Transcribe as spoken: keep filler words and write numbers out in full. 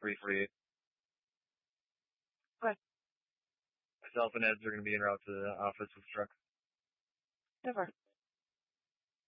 three forty-eight. Okay. Myself and Eds are going to be en route to the office with the truck. Never.